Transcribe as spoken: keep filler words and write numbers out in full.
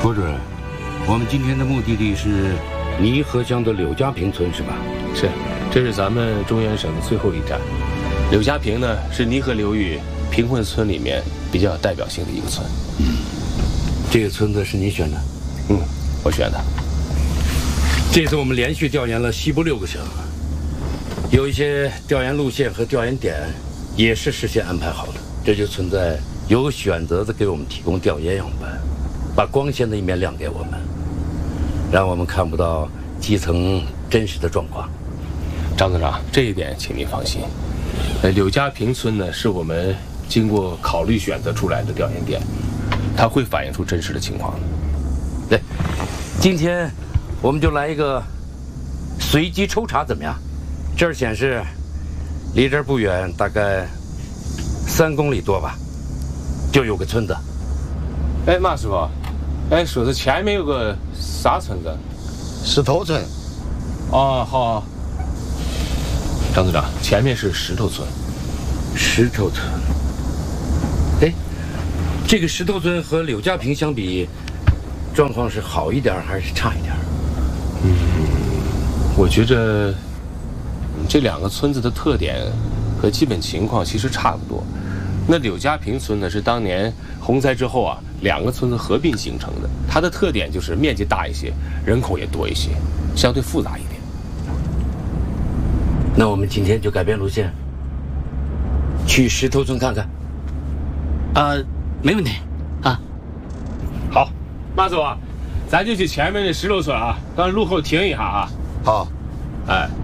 郭主任，我们今天的目的地是泥河乡的柳家坪村，是吧？ 是，这是咱们中原省的最后一站。柳家坪呢，是泥河流域贫困村里面比较有代表性的一个村。 嗯，这个村子是你选的？ 嗯，我选的。 这次我们连续调研了西部六个乡，有一些调研路线和调研点也是事先安排好的，这就存在有选择的给我们提供调研样本，把光鲜的一面亮给我们，让我们看不到基层真实的状况。 张组长，这一点请您放心。呃，柳家坪村呢，是我们经过考虑选择出来的调研点，它会反映出真实的情况的。 对，今天我们就来一个随机抽查，怎么样？这儿显示，离这儿不远，大概三公里多吧，就有个村子。 哎，马师傅，哎，说是前面有个啥村子？ 石头村。 哦，好。张组长，前面是石头村。 石头村。哎，这个石头村和柳家坪相比，状况是好一点还是差一点？ 嗯，我觉着这两个村子的特点和基本情况其实差不多。那柳家坪村呢，是当年洪灾之后啊，两个村子合并形成的。它的特点就是面积大一些，人口也多一些，相对复杂一点。 那我们今天就改变路线，去石头村看看。 啊，没问题啊。 好，马总啊，咱就去前面的石头村啊，到路口停一下啊。 好。 哎。